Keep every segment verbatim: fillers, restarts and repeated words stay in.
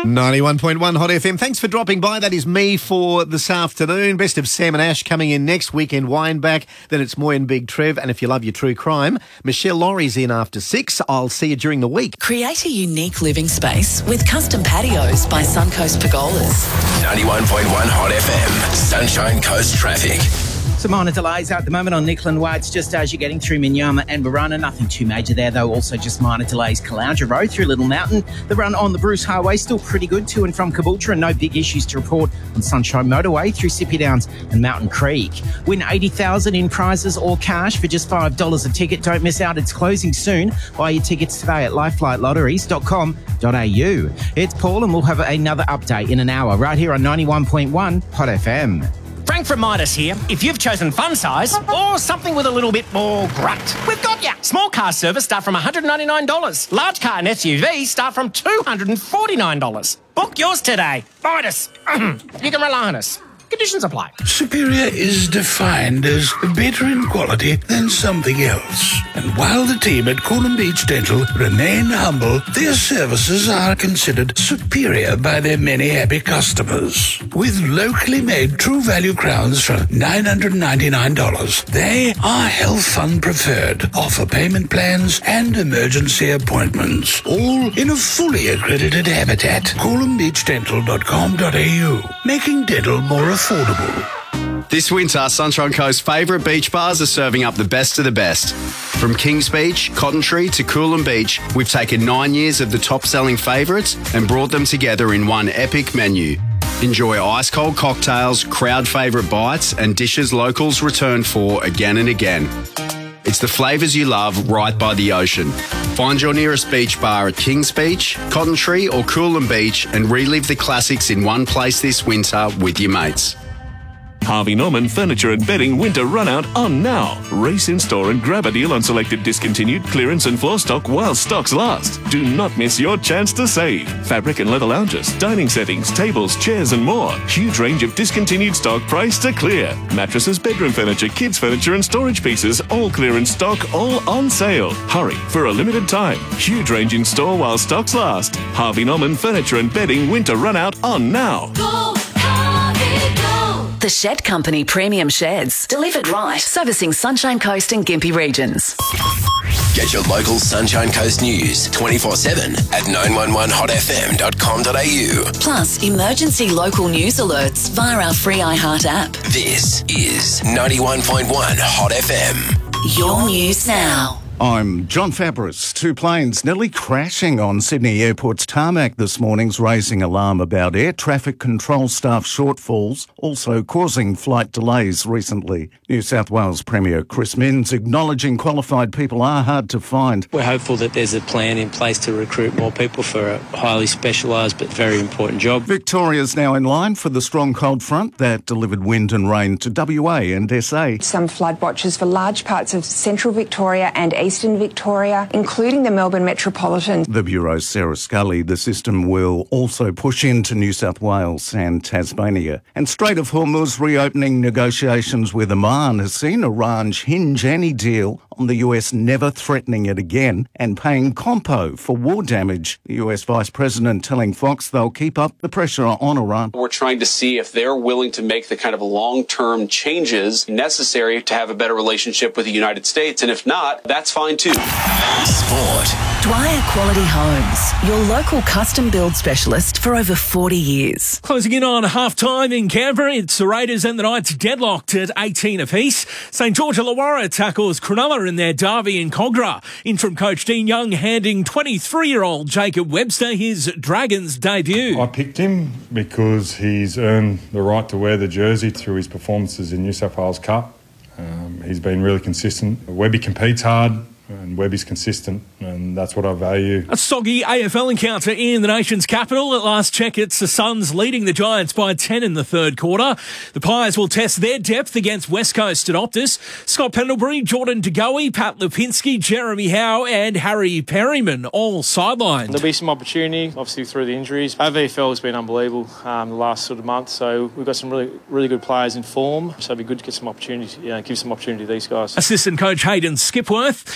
ninety-one point one Hot F M. Thanks for dropping by. That is me for this afternoon. Best of Sam and Ash coming in next. Weekend wind back. Then it's Moy and Big Trev. And if you love your true crime, Michelle Laurie's in after six. I'll see you during the week. Create a unique living space with custom patios by Suncoast Pergolas. ninety-one point one Hot F M. Sunshine Coast traffic. Some minor delays at the moment on Nickel and Waits just as you're getting through Minyama and Barana. Nothing too major there, though. Also just minor delays. Caloundra Road through Little Mountain. The run on the Bruce Highway still pretty good to and from Caboolture, and no big issues to report on Sunshine Motorway through Sippy Downs and Mountain Creek. Win eighty thousand dollars in prizes or cash for just five dollars a ticket. Don't miss out. It's closing soon. Buy your tickets today at lifelight lotteries dot com dot a u. It's Paul, and we'll have another update in an hour right here on ninety-one point one Hot F M. Frank from Midas here. If you've chosen fun size or something with a little bit more grunt, we've got ya. Small car service start from one hundred ninety-nine dollars. Large car and S U V start from two hundred forty-nine dollars. Book yours today. Midas. You can rely on us. Conditions apply. Superior is defined as better in quality than something else. And while the team at Coolum Beach Dental remain humble, their services are considered superior by their many happy customers. With locally made True Value crowns from nine hundred ninety-nine dollars, they are Health Fund preferred, offer payment plans and emergency appointments, all in a fully accredited habitat. coolum beach dental dot com dot a u, making dental more affordable. This winter, Sunshine Coast's favourite beach bars are serving up the best of the best. From Kings Beach, Cotton Tree to Coolum Beach, we've taken nine years of the top-selling favourites and brought them together in one epic menu. Enjoy ice-cold cocktails, crowd favourite bites and dishes locals return for again and again. It's the flavours you love right by the ocean. Find your nearest beach bar at Kings Beach, Cotton Tree or Coolum Beach and relive the classics in one place this winter with your mates. Harvey Norman Furniture and Bedding Winter Runout on now. Race in store and grab a deal on selected discontinued clearance and floor stock while stocks last. Do not miss your chance to save. Fabric and leather lounges, dining settings, tables, chairs and more. Huge range of discontinued stock priced to clear. Mattresses, bedroom furniture, kids furniture and storage pieces, all clearance stock, all on sale. Hurry for a limited time. Huge range in store while stocks last. Harvey Norman Furniture and Bedding Winter Runout on now. Go, Harvey, go! The Shed Company Premium Sheds. Delivered right. Servicing Sunshine Coast and Gympie regions. Get your local Sunshine Coast news twenty-four seven at nine one one hot f m dot com dot a u. Plus, emergency local news alerts via our free iHeart app. This is ninety-one point one Hot F M. Your news now. I'm John Fabris. Two planes nearly crashing on Sydney Airport's tarmac this morning's raising alarm about air traffic control staff shortfalls, also causing flight delays recently. New South Wales Premier Chris Minns acknowledging qualified people are hard to find. We're hopeful that there's a plan in place to recruit more people for a highly specialised but very important job. Victoria's now in line for the strong cold front that delivered wind and rain to W A and S A. Some flood watches for large parts of central Victoria and east Eastern Victoria, including the Melbourne Metropolitan. The Bureau's Sarah Scully. The system will also push into New South Wales and Tasmania. And Strait of Hormuz reopening negotiations with Oman has seen Iran hinge any deal on the U S never threatening it again and paying compo for war damage. The U S Vice President telling Fox they'll keep up the pressure on Iran. We're trying to see if they're willing to make the kind of long-term changes necessary to have a better relationship with the United States. And if not, that's fine too. Sport. Dwyer Quality Homes, your local custom build specialist for over forty years. Closing in on half-time in Canberra, it's the Raiders and the Knights deadlocked at eighteen apiece. St George Illawarra tackles Cronulla in their derby in Cogra. Interim coach Dean Young handing twenty-three-year-old Jacob Webster his Dragons debut. I picked him because he's earned the right to wear the jersey through his performances in New South Wales Cup. Um, he's been really consistent. Webby competes hard. And Webby's consistent, and that's what I value. A soggy A F L encounter in the nation's capital. At last check, it's the Suns leading the Giants by ten in the third quarter. The Pies will test their depth against West Coast at Optus. Scott Pendlebury, Jordan De Goey, Pat Lipinski, Jeremy Howe and Harry Perryman all sidelined. There'll be some opportunity, obviously through the injuries. Our V F L has been unbelievable um, the last sort of month, so we've got some really really good players in form, so it'll be good to get some opportunity, you know, give some opportunity to these guys. Assistant coach Hayden Skipworth and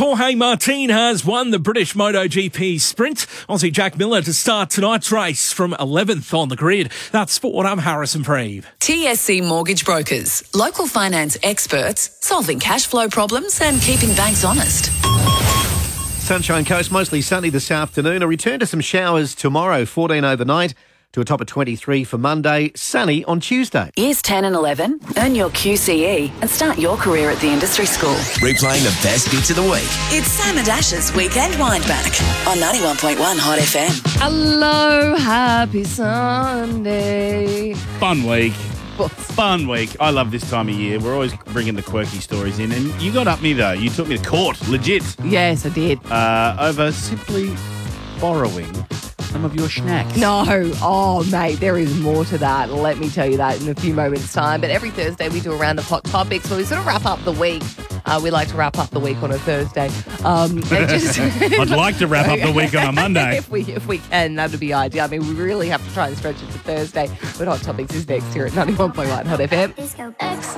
Jorge Martin has won the British MotoGP Sprint. Aussie Jack Miller to start tonight's race from eleventh on the grid. That's Sport. I'm Harrison Preeve. T S C Mortgage Brokers, local finance experts, solving cash flow problems and keeping banks honest. Sunshine Coast, mostly sunny this afternoon. A return to some showers tomorrow, fourteen overnight, to a top of twenty-three for Monday, sunny on Tuesday. Years ten and eleven, earn your Q C E and start your career at the industry school. Replaying the best bits of the week. It's Sam and Ash's Weekend Windback on ninety-one point one Hot F M. Hello, happy Sunday. Fun week. Fun week. I love this time of year. We're always bringing the quirky stories in. And you got up me, though. You took me to court. Legit. Yes, I did. Uh, over simply borrowing some of your snacks. No. Oh, mate, there is more to that. Let me tell you that in a few moments' time. But every Thursday we do a round of hot topics where we sort of wrap up the week. Uh, we like to wrap up the week on a Thursday. Um, just I'd like to wrap up the week on a Monday. if we if we can, that would be ideal. I mean, we really have to try and stretch it to Thursday. But Hot Topics is next here at ninety-one point one Hot F M.